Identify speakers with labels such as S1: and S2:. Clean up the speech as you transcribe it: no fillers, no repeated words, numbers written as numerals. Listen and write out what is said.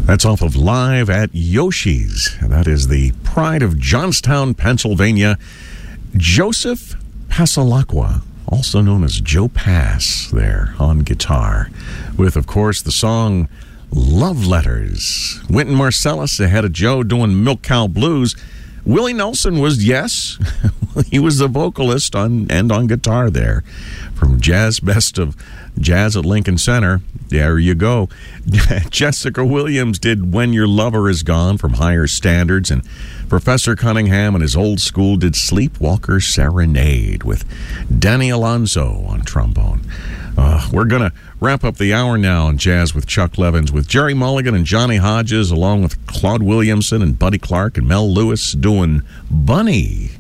S1: That's off of Live at Yoshi's. That is the pride of Johnstown, Pennsylvania. Joseph Passalacqua, also known as Joe Pass, there on guitar, with, of course, the song Love Letters. Wynton Marsalis ahead of Joe doing Milk Cow Blues. Willie Nelson was, yes, he was the vocalist on guitar there. From Jazz Best of Jazz at Lincoln Center, there you go. Jessica Williams did When Your Lover Is Gone from Higher Standards, and Professor Cunningham and his old school did Sleepwalker Serenade with Danny Alonso on trombone. We're going to wrap up the hour now on Jazz with Chuck Levins with Jerry Mulligan and Johnny Hodges, along with Claude Williamson and Buddy Clark and Mel Lewis doing Bunny.